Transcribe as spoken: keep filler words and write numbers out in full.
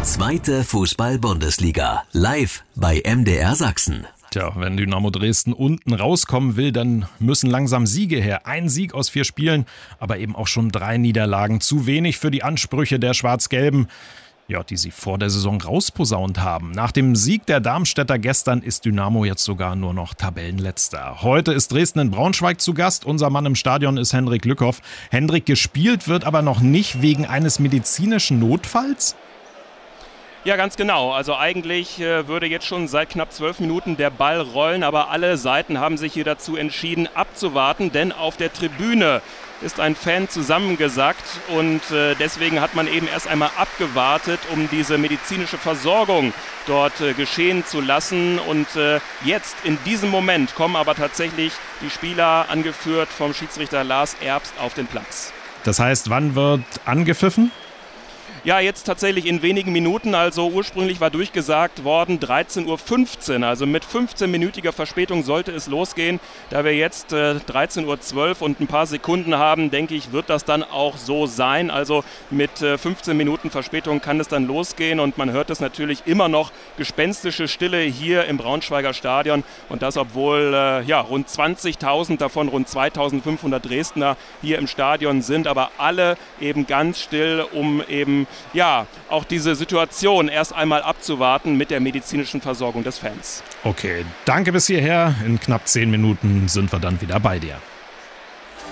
Zweite Fußball-Bundesliga, live bei M D R Sachsen. Tja, wenn Dynamo Dresden unten rauskommen will, dann müssen langsam Siege her. Ein Sieg aus vier Spielen, aber eben auch schon drei Niederlagen. Zu wenig für die Ansprüche der Schwarz-Gelben, ja, die sie vor der Saison rausposaunt haben. Nach dem Sieg der Darmstädter gestern ist Dynamo jetzt sogar nur noch Tabellenletzter. Heute ist Dresden in Braunschweig zu Gast. Unser Mann im Stadion ist Hendrik Lückhoff. Hendrik, gespielt wird aber noch nicht wegen eines medizinischen Notfalls? Ja, ganz genau. Also eigentlich äh, würde jetzt schon seit knapp zwölf Minuten der Ball rollen, aber alle Seiten haben sich hier dazu entschieden, abzuwarten, denn auf der Tribüne ist ein Fan zusammengesackt und äh, deswegen hat man eben erst einmal abgewartet, um diese medizinische Versorgung dort äh, geschehen zu lassen. Und äh, jetzt, in diesem Moment, kommen aber tatsächlich die Spieler, angeführt vom Schiedsrichter Lars Erbst, auf den Platz. Das heißt, wann wird angepfiffen? Ja, jetzt tatsächlich in wenigen Minuten, also ursprünglich war durchgesagt worden dreizehn Uhr fünfzehn, also mit fünfzehnminütiger Verspätung sollte es losgehen. Da wir jetzt äh, dreizehn Uhr zwölf und ein paar Sekunden haben, denke ich, wird das dann auch so sein. Also mit äh, fünfzehn Minuten Verspätung kann es dann losgehen und man hört es natürlich immer noch, gespenstische Stille hier im Braunschweiger Stadion und das, obwohl äh, ja, rund zwanzigtausend, davon rund zweitausendfünfhundert Dresdner hier im Stadion sind, aber alle eben ganz still, um eben ja, auch diese Situation erst einmal abzuwarten mit der medizinischen Versorgung des Fans. Okay, danke bis hierher. In knapp zehn Minuten sind wir dann wieder bei dir.